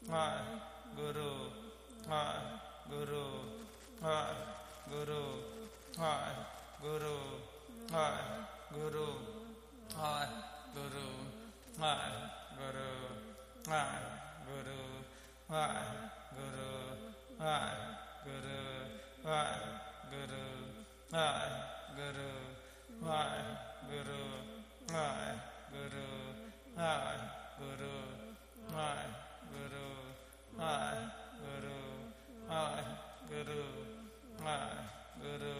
Guru, Guru, Guru, Guru, Guru, Guru, Guru, Guru, Guru, Guru, Guru, Guru, Guru, Guru, Guru, Guru, Guru, Guru, Guru,